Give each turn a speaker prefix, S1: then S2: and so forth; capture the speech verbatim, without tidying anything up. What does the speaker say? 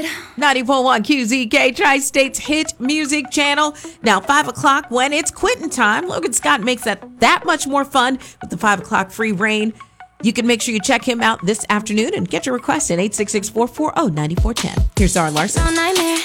S1: ninety-four point one Q Z K, Tri-State's hit music channel. Now, five o'clock when it's quitting time, Logan Scott makes that that much more fun with the five o'clock free reign. You can make sure you check him out this afternoon and get your request at eight six six, four four zero, nine four one zero. Here's Zara Larson.